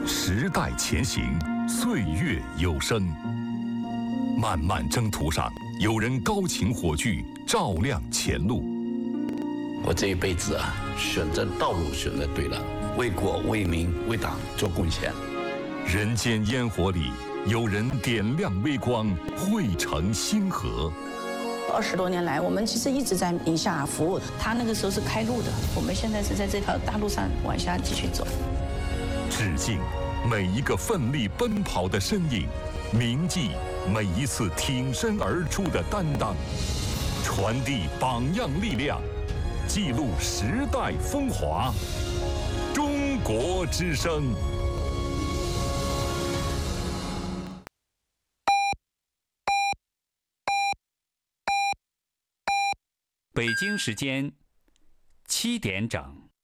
时代前行，岁月有声。漫漫征途上，有人高擎火炬，照亮前路。 我这一辈子啊，选择道路选择对了，为国为民为党做贡献。 人间烟火里，有人点亮微光，汇成星河。 20多年来，我们其实一直在宁夏服务。他那个时候是开路的，我们现在是在这条大路上往下继续走。 致敬每一个奋力奔跑的身影，铭记每一次挺身而出的担当，传递榜样力量，记录时代风华。中国之声。 北京时间7点整。